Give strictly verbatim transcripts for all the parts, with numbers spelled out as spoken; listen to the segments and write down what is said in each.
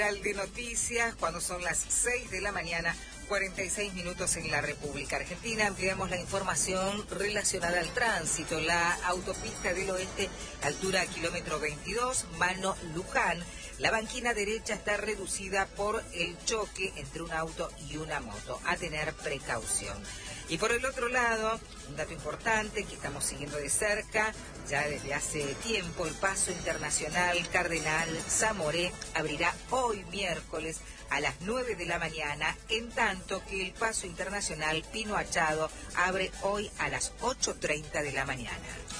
De noticias cuando son las seis de la mañana, cuarenta y seis minutos en la República Argentina. Ampliamos la información relacionada al tránsito. La autopista del oeste, altura kilómetro veintidós, Mano Luján. La banquina derecha está reducida por el choque entre un auto y una moto. A tener precaución. Y por el otro lado, un dato importante que estamos siguiendo de cerca, ya desde hace tiempo, el paso internacional Cardenal Zamoré abrirá hoy miércoles a las nueve de la mañana, en tanto que el paso internacional Pino Achado abre hoy a las ocho treinta de la mañana.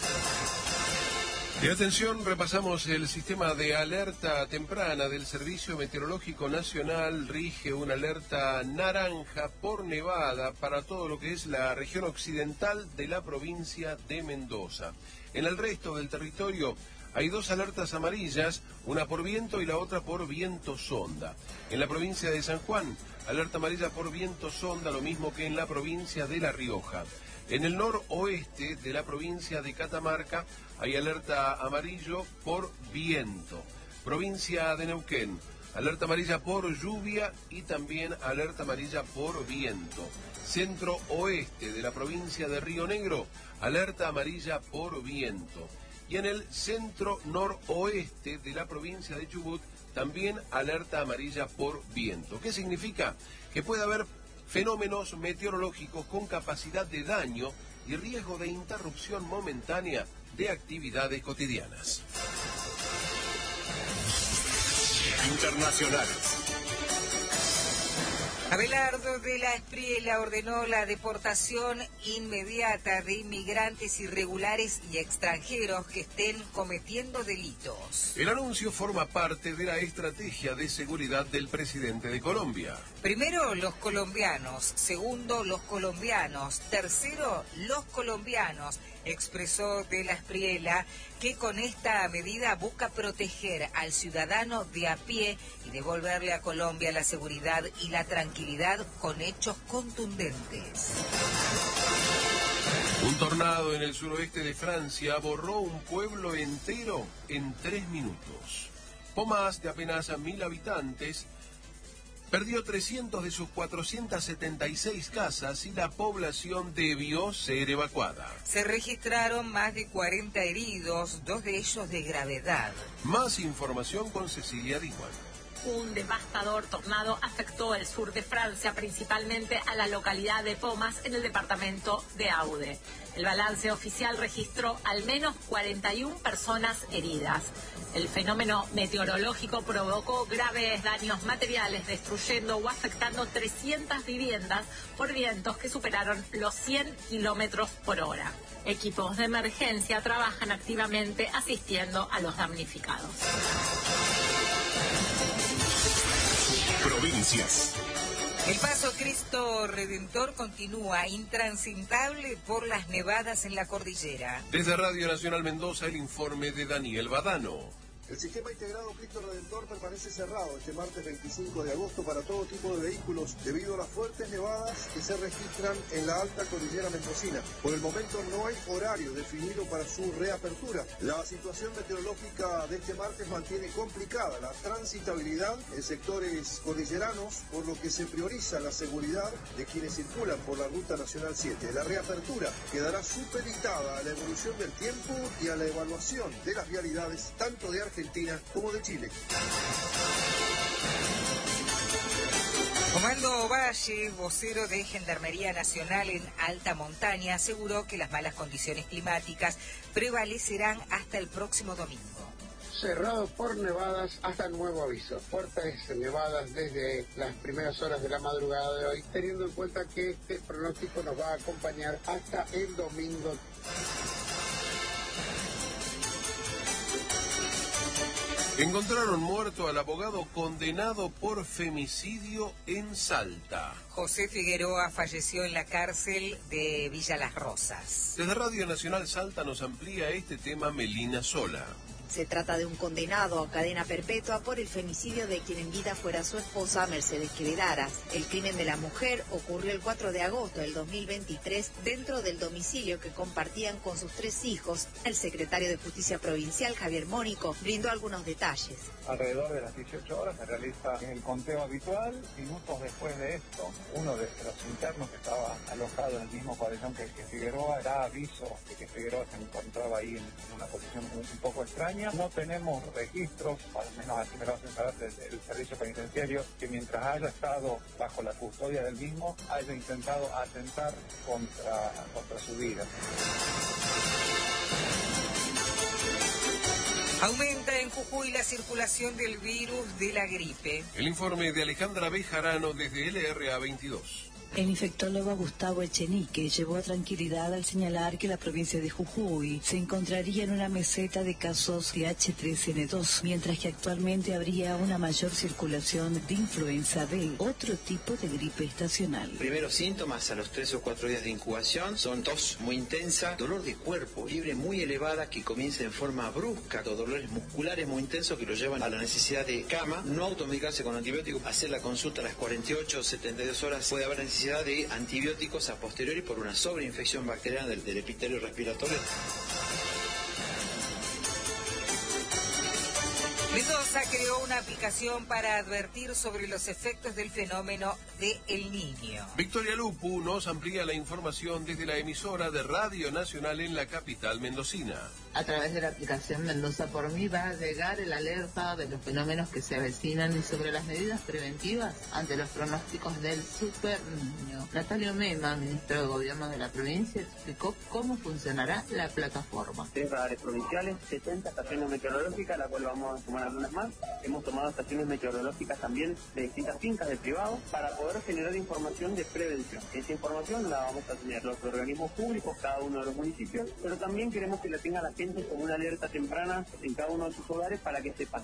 Y atención, repasamos el sistema de alerta temprana del Servicio Meteorológico Nacional. Rige una alerta naranja por nevada para todo lo que es la región occidental de la provincia de Mendoza. En el resto del territorio hay dos alertas amarillas, una por viento y la otra por viento sonda. En la provincia de San Juan, alerta amarilla por viento sonda, lo mismo que en la provincia de La Rioja. En el noroeste de la provincia de Catamarca hay alerta amarillo por viento. Provincia de Neuquén, alerta amarilla por lluvia y también alerta amarilla por viento. Centro oeste de la provincia de Río Negro, alerta amarilla por viento. Y en el centro noroeste de la provincia de Chubut, también alerta amarilla por viento. ¿Qué significa? Que puede haber fenómenos meteorológicos con capacidad de daño y riesgo de interrupción momentánea de actividades cotidianas. Internacionales. Abelardo de la Espriella ordenó la deportación inmediata de inmigrantes irregulares y extranjeros que estén cometiendo delitos. El anuncio forma parte de la estrategia de seguridad del presidente de Colombia. Primero, los colombianos. Segundo, los colombianos. Tercero, los colombianos. Expresó de la Espriella que con esta medida busca proteger al ciudadano de a pie y devolverle a Colombia la seguridad y la tranquilidad con hechos contundentes. Un tornado en el suroeste de Francia borró un pueblo entero en tres minutos. Pomas, de apenas mil habitantes, perdió trescientas de sus cuatrocientas setenta y seis casas y la población debió ser evacuada. Se registraron más de cuarenta heridos, dos de ellos de gravedad. Más información con Cecilia Dijuan. Un devastador tornado afectó el sur de Francia, principalmente a la localidad de Pomas, en el departamento de Aude. El balance oficial registró al menos cuarenta y una personas heridas. El fenómeno meteorológico provocó graves daños materiales, destruyendo o afectando trescientas viviendas por vientos que superaron los cien kilómetros por hora. Equipos de emergencia trabajan activamente asistiendo a los damnificados. Provincias. El paso Cristo Redentor continúa intransitable por las nevadas en la cordillera. Desde Radio Nacional Mendoza, el informe de Daniel Badano. El sistema integrado Cristo Redentor permanece cerrado este martes veinticinco de agosto para todo tipo de vehículos debido a las fuertes nevadas que se registran en la alta cordillera mendocina. Por el momento no hay horario definido para su reapertura. La situación meteorológica de este martes mantiene complicada la transitabilidad en sectores cordilleranos, por lo que se prioriza la seguridad de quienes circulan por la Ruta Nacional siete. La reapertura quedará supeditada a la evolución del tiempo y a la evaluación de las vialidades tanto de Argentina Argentina como de Chile. Comando Valle, vocero de Gendarmería Nacional en alta montaña, aseguró que las malas condiciones climáticas prevalecerán hasta el próximo domingo. Cerrado por nevadas hasta nuevo aviso. Fuertes nevadas desde las primeras horas de la madrugada de hoy, teniendo en cuenta que este pronóstico nos va a acompañar hasta el domingo. Encontraron muerto al abogado condenado por femicidio en Salta. José Figueroa falleció en la cárcel de Villa Las Rosas. Desde Radio Nacional Salta nos amplía este tema Melina Sola. Se trata de un condenado a cadena perpetua por el femicidio de quien en vida fuera su esposa, Mercedes Quevedaras. El crimen de la mujer ocurrió el cuatro de agosto del dos mil veintitrés dentro del domicilio que compartían con sus tres hijos. El secretario de Justicia Provincial, Javier Mónico, brindó algunos detalles. Alrededor de las dieciocho horas se realiza el conteo habitual. Minutos después de esto, uno de los internos que estaba alojado en el mismo pabellón que, que Figueroa da aviso de que Figueroa se encontraba ahí en, en una posición un, un poco extraña. No tenemos registros, al menos así me lo hacen saber desde el servicio penitenciario, que mientras haya estado bajo la custodia del mismo, haya intentado atentar contra, contra su vida. Aumenta en Jujuy la circulación del virus de la gripe. El informe de Alejandra Bejarano desde L R A veintidós. El infectólogo Gustavo Echenique llevó a tranquilidad al señalar que la provincia de Jujuy se encontraría en una meseta de casos de H tres N dos, mientras que actualmente habría una mayor circulación de influenza B, otro tipo de gripe estacional. Primeros síntomas a los tres o cuatro días de incubación son tos muy intensa, dolor de cuerpo, fiebre muy elevada que comienza en forma brusca, dolores musculares muy intensos que lo llevan a la necesidad de cama, no automedicarse con antibióticos, hacer la consulta a las cuarenta y ocho o setenta y dos horas, puede haber necesidad de antibióticos a posteriori por una sobreinfección bacteriana del, del epitelio respiratorio. Mendoza creó una aplicación para advertir sobre los efectos del fenómeno de El Niño. Victoria Lupu nos amplía la información desde la emisora de Radio Nacional en la capital mendocina. A través de la aplicación Mendoza por mí va a llegar el alerta de los fenómenos que se avecinan y sobre las medidas preventivas ante los pronósticos del Super Niño. Natalio Mema, ministro de Gobierno de la provincia, explicó cómo funcionará la plataforma. Tres radares provinciales, setenta estaciones meteorológicas, la cual vamos a tomar algunas más. Hemos tomado estaciones meteorológicas también de distintas fincas de privados para poder generar información de prevención. Esa información la vamos a tener los organismos públicos, cada uno de los municipios, pero también queremos que la tenga la gente como una alerta temprana en cada uno de sus hogares para que sepan.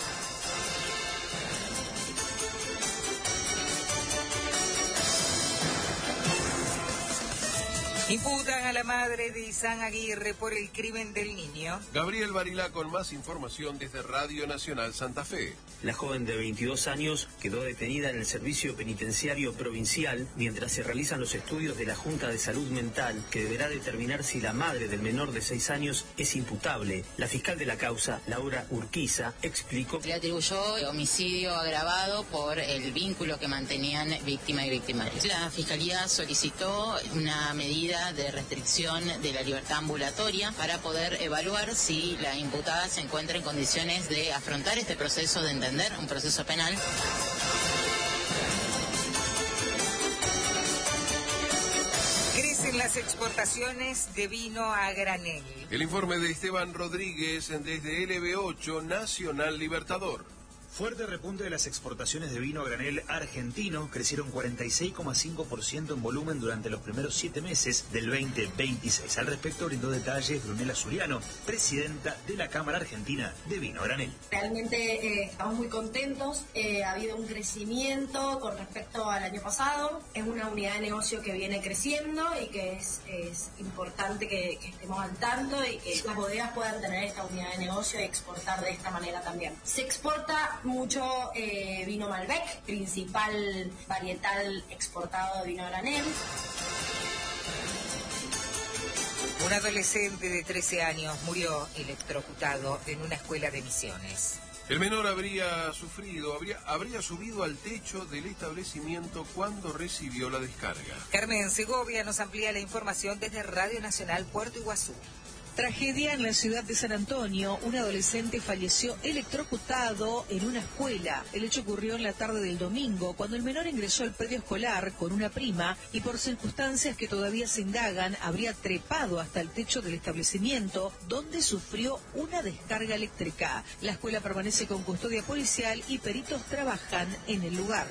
Imputan a la madre de Isán Aguirre por el crimen del niño. Gabriel Barilá con más información desde Radio Nacional Santa Fe. La joven de veintidós años quedó detenida en el Servicio Penitenciario Provincial mientras se realizan los estudios de la Junta de Salud Mental, que deberá determinar si la madre del menor de seis años es imputable. La fiscal de la causa, Laura Urquiza, explicó que le atribuyó homicidio agravado por el vínculo que mantenían víctima y victimario. La Fiscalía solicitó una medida de restricción de la libertad ambulatoria para poder evaluar si la imputada se encuentra en condiciones de afrontar este proceso, de entender un proceso penal. Crecen las exportaciones de vino a granel. El informe de Esteban Rodríguez desde L B ocho, Nacional Libertador. Fuerte repunte de las exportaciones de vino a granel argentino, crecieron cuarenta y seis coma cinco por ciento en volumen durante los primeros siete meses del veinte veintiséis. Al respecto brindó detalles Brunella Zuliano, presidenta de la Cámara Argentina de Vino a Granel. Realmente eh, estamos muy contentos, eh, ha habido un crecimiento con respecto al año pasado, es una unidad de negocio que viene creciendo y que es, es importante que, que estemos al tanto y que las bodegas puedan tener esta unidad de negocio y exportar de esta manera también. Se exporta mucho eh, vino Malbec, principal varietal exportado de vino a granel. Un adolescente de trece años murió electrocutado en una escuela de Misiones. El menor habría sufrido, habría, habría subido al techo del establecimiento cuando recibió la descarga. Carmen Segovia nos amplía la información desde Radio Nacional Puerto Iguazú. Tragedia en la ciudad de San Antonio. Un adolescente falleció electrocutado en una escuela. El hecho ocurrió en la tarde del domingo, cuando el menor ingresó al predio escolar con una prima y por circunstancias que todavía se indagan, habría trepado hasta el techo del establecimiento, donde sufrió una descarga eléctrica. La escuela permanece con custodia policial y peritos trabajan en el lugar.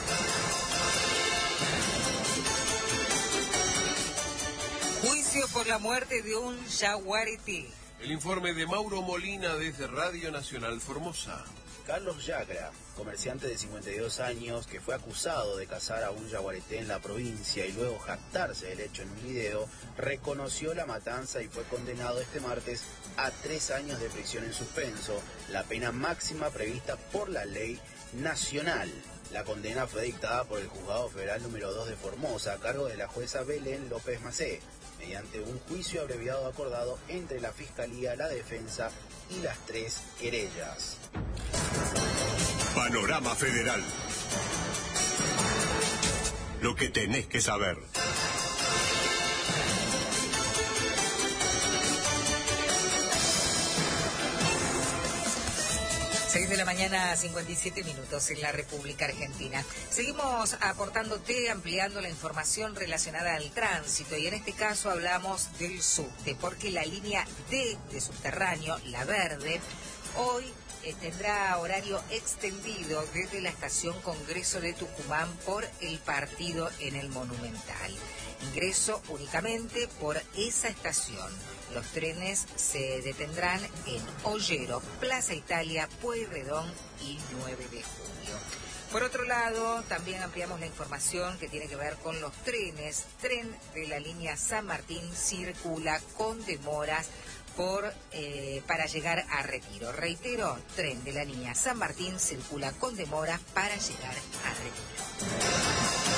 Juicio por la muerte de un yaguareté. El informe de Mauro Molina desde Radio Nacional Formosa. Carlos Yacra, comerciante de cincuenta y dos años que fue acusado de cazar a un yaguareté en la provincia y luego jactarse del hecho en un video, reconoció la matanza y fue condenado este martes a tres años de prisión en suspenso, la pena máxima prevista por la ley nacional. La condena fue dictada por el Juzgado Federal número dos de Formosa a cargo de la jueza Belén López Macé, mediante un juicio abreviado acordado entre la Fiscalía, la Defensa y las tres querellas. Panorama Federal. Lo que tenés que saber. seis de la mañana, cincuenta y siete minutos en la República Argentina. Seguimos aportándote, ampliando la información relacionada al tránsito y en este caso hablamos del subte, porque la línea D de subterráneo, la verde, hoy eh, tendrá horario extendido desde la estación Congreso de Tucumán por el partido en el Monumental. Ingreso únicamente por esa estación. Los trenes se detendrán en Ollero, Plaza Italia, Pueyrredón y nueve de julio. Por otro lado, también ampliamos la información que tiene que ver con los trenes. Tren de la línea San Martín circula con demoras por eh, para llegar a Retiro. Reitero, tren de la línea San Martín circula con demoras para llegar a Retiro.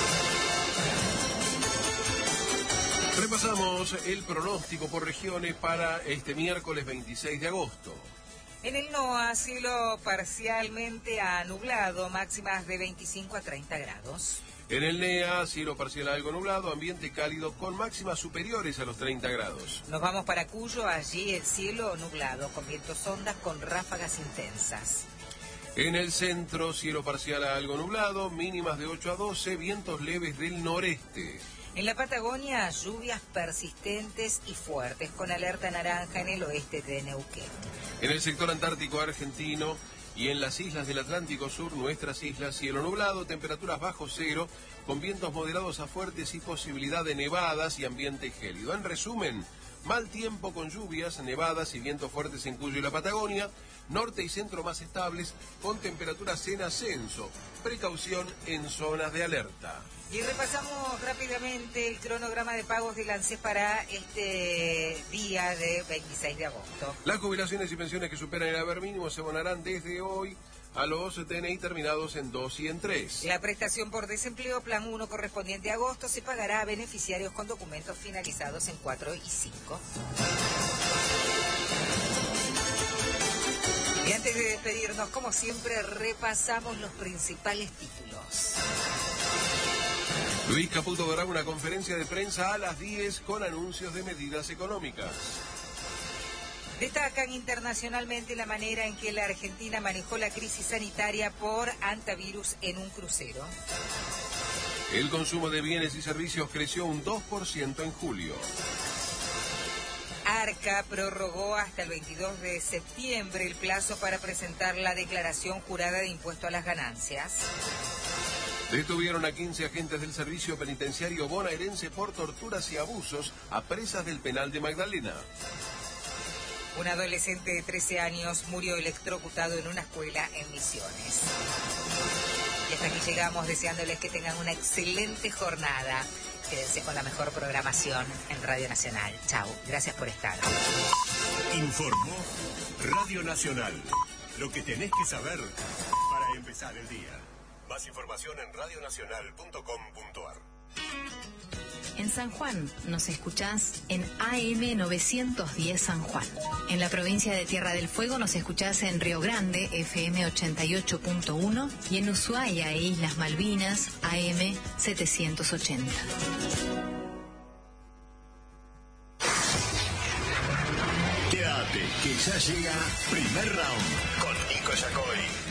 Repasamos el pronóstico por regiones para este miércoles veintiséis de agosto. En el NOA, cielo parcialmente a nublado, máximas de veinticinco a treinta grados. En el NEA, cielo parcial algo nublado, ambiente cálido con máximas superiores a los treinta grados. Nos vamos para Cuyo, allí el cielo nublado, con vientos ondas con ráfagas intensas. En el centro, cielo parcial a algo nublado, mínimas de ocho a doce, vientos leves del noreste. En la Patagonia, lluvias persistentes y fuertes, con alerta naranja en el oeste de Neuquén. En el sector antártico argentino y en las islas del Atlántico Sur, nuestras islas, cielo nublado, temperaturas bajo cero, con vientos moderados a fuertes y posibilidad de nevadas y ambiente gélido. En resumen, mal tiempo con lluvias, nevadas y vientos fuertes en Cuyo y la Patagonia, norte y centro más estables, con temperaturas en ascenso. Precaución en zonas de alerta. Y repasamos rápidamente el cronograma de pagos del ANSES para este día de veintiséis de agosto. Las jubilaciones y pensiones que superan el haber mínimo se abonarán desde hoy a los T N I terminados en dos y en tres. La prestación por desempleo plan uno correspondiente a agosto se pagará a beneficiarios con documentos finalizados en cuatro y cinco. Y antes de despedirnos, como siempre, repasamos los principales títulos. Luis Caputo dará una conferencia de prensa a las diez con anuncios de medidas económicas. Destacan internacionalmente la manera en que la Argentina manejó la crisis sanitaria por antivirus en un crucero. El consumo de bienes y servicios creció un dos por ciento en julio. ARCA prorrogó hasta el veintidós de septiembre el plazo para presentar la declaración jurada de impuesto a las ganancias. Detuvieron a quince agentes del servicio penitenciario bonaerense por torturas y abusos a presas del penal de Magdalena. Un adolescente de trece años murió electrocutado en una escuela en Misiones. Y hasta aquí llegamos deseándoles que tengan una excelente jornada. Quédense con la mejor programación en Radio Nacional. Chau, gracias por estar. Informó Radio Nacional. Lo que tenés que saber para empezar el día. Más información en radio nacional punto com punto a r. En San Juan nos escuchás en A M novecientos diez San Juan. En la provincia de Tierra del Fuego nos escuchás en Río Grande, F M ochenta y ocho punto uno, y en Ushuaia e Islas Malvinas, A M setecientos ochenta. Quédate, que ya llega Primer Round con Nico Jacobelli.